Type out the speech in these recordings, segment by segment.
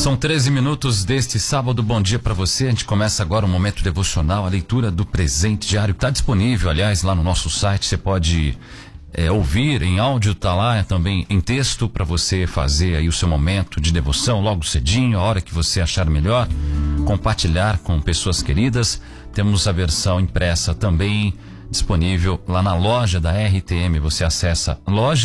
São 13 minutos deste sábado. Bom dia para você. A gente começa agora um momento devocional, a leitura do presente diário que está disponível, aliás, lá no nosso site. Você pode ouvir em áudio, está lá também em texto para você fazer aí o seu momento de devoção logo cedinho, a hora que você achar melhor, compartilhar com pessoas queridas. Temos a versão impressa também disponível lá na loja da RTM. Você acessa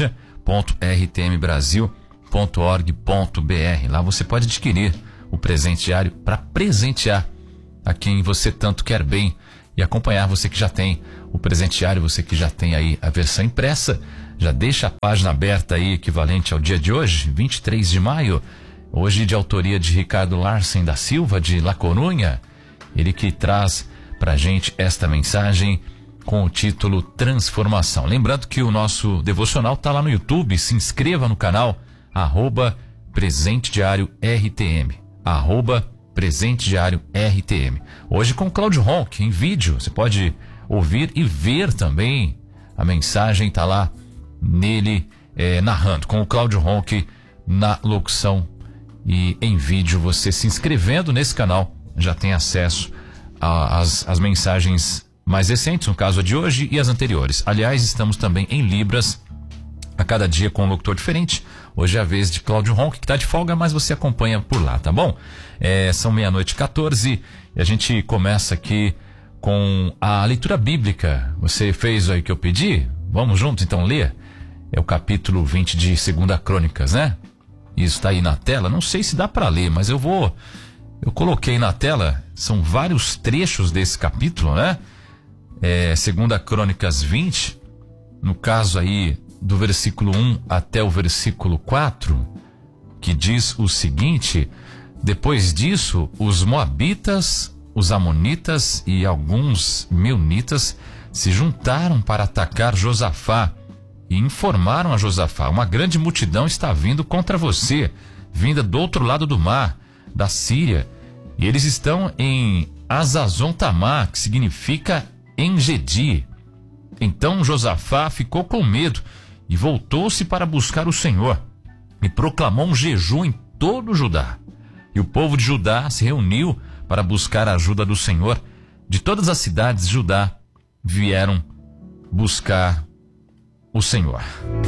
loja.rtmbrasil.org.br. Lá você pode adquirir o presente diário para presentear a quem você tanto quer bem e acompanhar você que já tem o presente diário, você que já tem aí a versão impressa. Já deixa a página aberta aí, equivalente ao dia de hoje, 23 de maio, hoje de autoria de Ricardo Larsen da Silva, de La Corunha, ele que traz pra gente esta mensagem com o título Transformação. Lembrando que o nosso devocional está lá no YouTube. Se inscreva no canal @Presente Diário RTM, Presente Diário RTM. Hoje com Cláudio Ronck em vídeo. Você pode ouvir e ver também a mensagem, está lá nele narrando, com o Cláudio Ronck na locução e em vídeo. Você se inscrevendo nesse canal já tem acesso às mensagens mais recentes, no caso a de hoje e as anteriores. Aliás, estamos também em Libras, a cada dia com um locutor diferente. Hoje é a vez de Cláudio Ronck, que está de folga, mas você acompanha por lá, tá bom? São 00:14 e a gente começa aqui com a leitura bíblica. Você fez aí o que eu pedi? Vamos juntos então ler? É o capítulo 20 de 2 Crônicas, né? Isso está aí na tela. Não sei se dá para ler, mas eu coloquei na tela. São vários trechos desse capítulo, né? 2 Crônicas 20, no caso aí do versículo 1 até o versículo 4, que diz o seguinte: depois disso, os moabitas, os amonitas e alguns meunitas se juntaram para atacar Josafá e informaram a Josafá: uma grande multidão está vindo contra você, vinda do outro lado do mar, da Síria, e eles estão em Hazazon-Tamar, que significa Engedi. Então Josafá ficou com medo e voltou-se para buscar o Senhor e proclamou um jejum em todo o Judá. E o povo de Judá se reuniu para buscar a ajuda do Senhor. De todas as cidades de Judá vieram buscar o Senhor.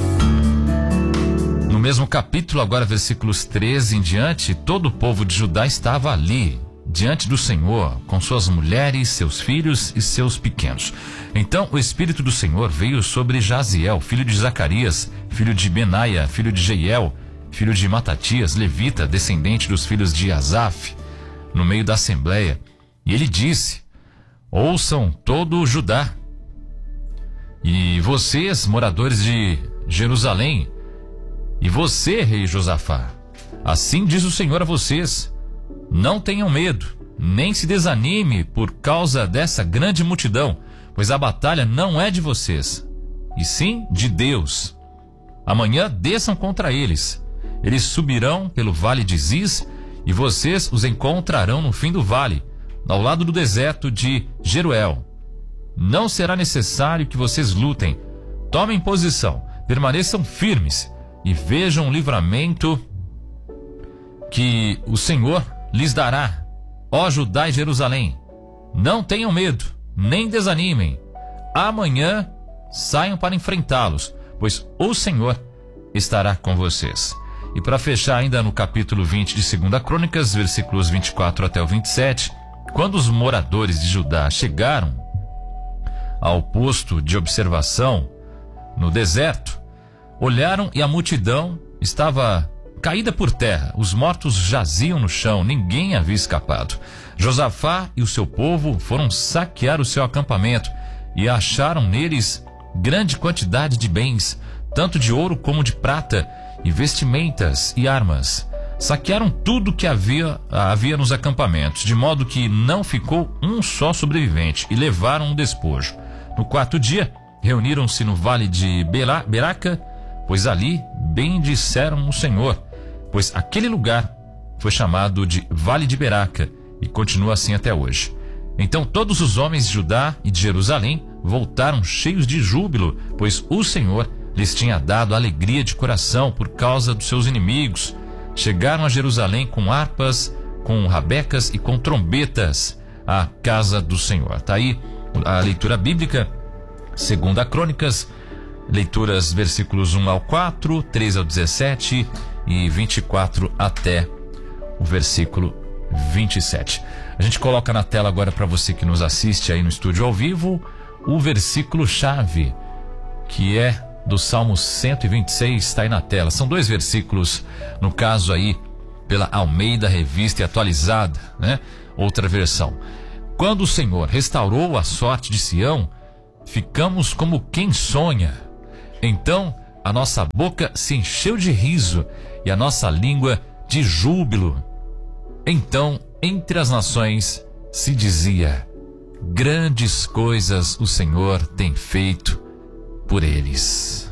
No mesmo capítulo, agora versículos 13 em diante, todo o povo de Judá estava ali, diante do Senhor, com suas mulheres, seus filhos e seus pequenos. Então o Espírito do Senhor veio sobre Jaziel, filho de Zacarias, filho de Benaia, filho de Jeiel, filho de Matatias, levita, descendente dos filhos de Asaf, no meio da assembleia. E ele disse: ouçam todo o Judá, e vocês, moradores de Jerusalém, e você, rei Josafá, assim diz o Senhor a vocês: não tenham medo, nem se desanime por causa dessa grande multidão, pois a batalha não é de vocês, e sim de Deus. Amanhã desçam contra eles. Eles subirão pelo vale de Ziz, e vocês os encontrarão no fim do vale, ao lado do deserto de Jeruel. Não será necessário que vocês lutem. Tomem posição, permaneçam firmes e vejam o livramento que o Senhor lhes dará, ó Judá e Jerusalém. Não tenham medo, nem desanimem. Amanhã saiam para enfrentá-los, pois o Senhor estará com vocês. E para fechar ainda no capítulo 20 de 2 Crônicas, versículos 24 até o 27, quando os moradores de Judá chegaram ao posto de observação no deserto, olharam e a multidão estava caída por terra. Os mortos jaziam no chão, ninguém havia escapado. Josafá e o seu povo foram saquear o seu acampamento e acharam neles grande quantidade de bens, tanto de ouro como de prata, e vestimentas e armas. Saquearam tudo que havia nos acampamentos, de modo que não ficou um só sobrevivente, e levaram o despojo. No 4º dia, reuniram-se no vale de Beraca, pois ali bendisseram o Senhor, pois aquele lugar foi chamado de Vale de Beraca e continua assim até hoje. Então todos os homens de Judá e de Jerusalém voltaram cheios de júbilo, pois o Senhor lhes tinha dado alegria de coração por causa dos seus inimigos. chegaram a Jerusalém com harpas, com rabecas e com trombetas à casa do Senhor. Está aí a leitura bíblica, 2 Crônicas, leituras versículos 1 ao 4, 3 ao 17 e 24 até o versículo 27. A gente coloca na tela agora para você que nos assiste aí no estúdio ao vivo o versículo chave, que é do Salmo 126, está aí na tela. São 2 versículos, no caso aí pela Almeida Revista e Atualizada, né? Outra versão. Quando o Senhor restaurou a sorte de Sião, ficamos como quem sonha. Então a nossa boca se encheu de riso e a nossa língua de júbilo. Então, entre as nações se dizia: grandes coisas o Senhor tem feito por eles.